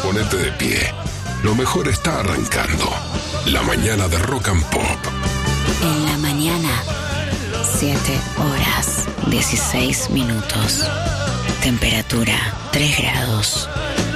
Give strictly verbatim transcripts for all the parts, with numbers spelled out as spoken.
ponete de pie. Lo mejor está arrancando. La mañana de Rock and Pop. En la mañana, siete horas, dieciséis minutos. Temperatura, tres grados.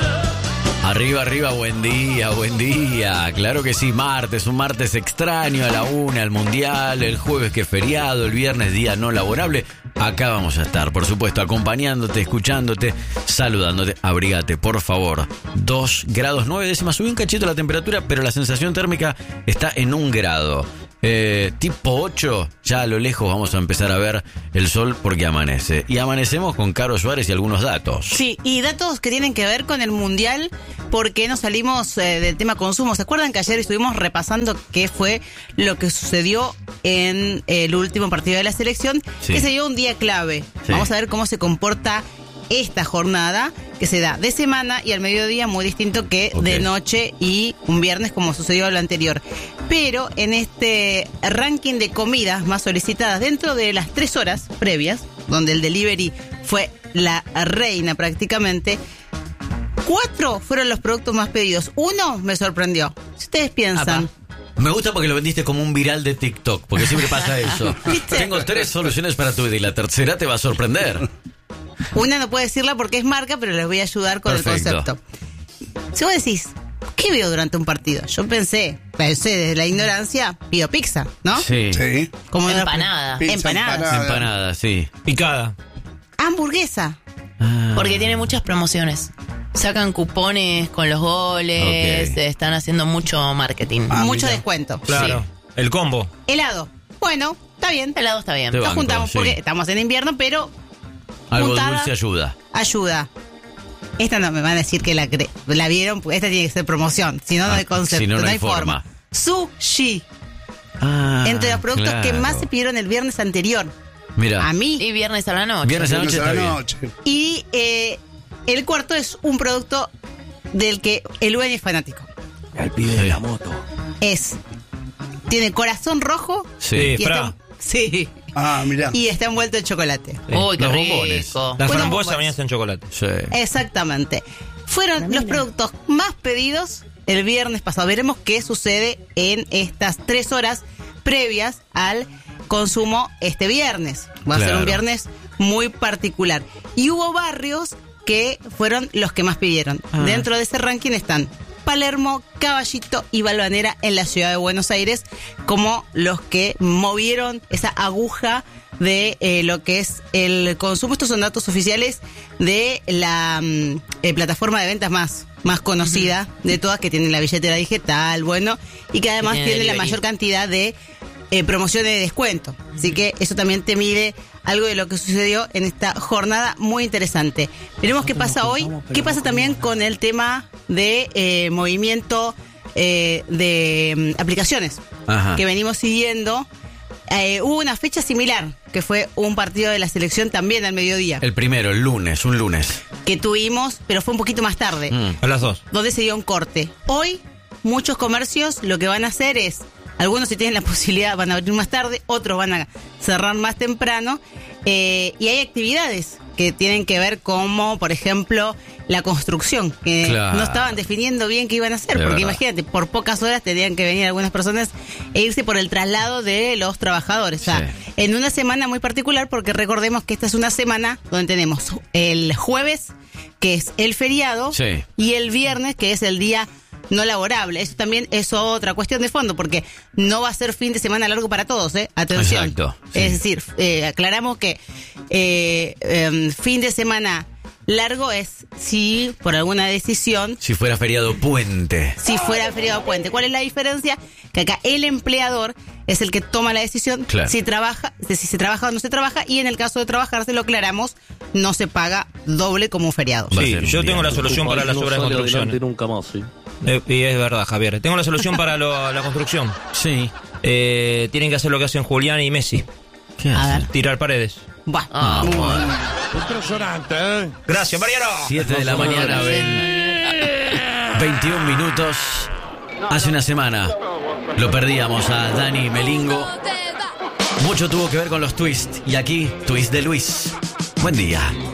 Arriba, arriba, buen día, buen día. Claro que sí, martes, un martes extraño, a la una, al mundial, el jueves que es feriado, el viernes día no laborable. Acá vamos a estar, por supuesto, acompañándote, escuchándote, saludándote. Abrígate, por favor. Dos grados nueve décimas. Subió un cachito la temperatura, pero la sensación térmica está en un grado. Eh, tipo ocho, ya a lo lejos vamos a empezar a ver el sol porque amanece. Y amanecemos con Caro Suárez y algunos datos. Sí, y datos que tienen que ver con el mundial, porque nos salimos eh, del tema consumo. ¿Se acuerdan que ayer estuvimos repasando qué fue lo que sucedió en el último partido de la selección? Sí. Que se dio un día clave. Sí. Vamos a ver cómo se comporta esta jornada, que se da de semana y al mediodía, muy distinto que Ok. de noche y un viernes, como sucedió lo anterior. Pero en este ranking de comidas más solicitadas dentro de las tres horas previas, donde el delivery fue la reina prácticamente, cuatro fueron los productos más pedidos. Uno me sorprendió. Si ustedes piensan... Me gusta porque lo vendiste como un viral de TikTok, porque siempre pasa eso. ¿Viste? Tengo tres soluciones para tu vida y la tercera te va a sorprender. Una no puedo decirla porque es marca, pero les voy a ayudar con Perfecto. el concepto. Si vos decís, ¿qué veo durante un partido? Yo pensé, pensé desde la ignorancia, pido pizza, ¿no? Sí. Sí. Como una- Empanada. Pizza, Empanada. empanada. Empanada, sí. Picada. Hamburguesa. Ah. Porque tiene muchas promociones. Sacan cupones con los goles, Ok. están haciendo mucho marketing. Ah, Mucho mira. descuento. Claro. El combo. Helado. Bueno, está bien. El helado está bien. Te Nos banco, juntamos sí. porque estamos en invierno, pero Algo juntada. dulce ayuda. ayuda. Esta no me van a decir que la, cre- la vieron, porque esta tiene que ser promoción. Si no, no Ah, hay concepto, si no, no no hay hay forma. forma. Sushi. Ah, Entre los productos claro. que más se pidieron el viernes anterior. Mira, A mí. Y viernes a la noche. viernes a la noche Viernes a está la bien. noche. Y eh, el cuarto es un producto del que el dueño es fanático. El pibe de la moto. Es. Tiene corazón rojo. Sí. Y Fra. está, sí. Ah, mirá. Y está envuelto en chocolate. Uy, qué Los rico. bombones. La Bueno, frambuesa pues. venía en chocolate. Sí. Exactamente. Fueron los productos más pedidos el viernes pasado. Veremos qué sucede en estas tres horas previas al consumo este viernes. Va a ser Claro. un viernes muy particular. Y hubo barrios que fueron los que más pidieron. Ah. Dentro de ese ranking están Palermo, Caballito y Balvanera en la ciudad de Buenos Aires como los que movieron esa aguja de eh, lo que es el consumo. Estos son datos oficiales de la mm, eh, plataforma de ventas más, más conocida de todas, que tiene la billetera digital, bueno, y que además tiene tiene la delivery. mayor cantidad de eh, promociones de descuento. Así que eso también te mide algo de lo que sucedió en esta jornada muy interesante. Veremos qué pasa hoy, qué pasa también con el tema de eh, movimiento eh, de mm, aplicaciones Ajá. que venimos siguiendo. Eh, hubo una fecha similar, que fue un partido de la selección también al mediodía, El primero, el lunes, un lunes. que tuvimos, pero fue un poquito más tarde, Mm. A las dos. donde se dio un corte. Hoy, muchos comercios lo que van a hacer es, algunos si tienen la posibilidad van a abrir más tarde, otros van a cerrar más temprano, eh, y hay actividades que tienen que ver como, por ejemplo, la construcción, que Claro. no estaban definiendo bien qué iban a hacer, De porque verdad. imagínate, por pocas horas tenían que venir algunas personas e irse por el traslado de los trabajadores. O sea, Sí. en una semana muy particular, porque recordemos que esta es una semana donde tenemos el jueves, que es el feriado, Sí. y el viernes, que es el día no laborable. Eso también es otra cuestión de fondo, porque no va a ser fin de semana largo para todos, ¿eh? Atención. Exacto, sí. Es decir, eh, aclaramos que eh, em, fin de semana largo es si por alguna decisión, Si fuera feriado puente. si fuera feriado puente. ¿Cuál es la diferencia? Que acá el empleador es el que toma la decisión Claro. si trabaja, de si se trabaja o no se trabaja, y en el caso de trabajar, se lo aclaramos, no se paga doble como un feriado. Va a Sí, ser un yo día. tengo la solución para las obras de construcción. nunca más, ¿sí? Eh, y es verdad, Javier. Tengo la solución para lo- la construcción. Sí. Eh, tienen que hacer lo que hacen Julián y Messi. ¿Qué A hacen? ver. Tirar paredes. Buah. Ah, bueno. Impresionante, ¿eh? Gracias, Mariano. siete de la mañana, veintiún minutos. Hace una semana lo perdíamos a Dani Melingo. Mucho tuvo que ver con los twists. Y aquí, twist de Luis. Buen día.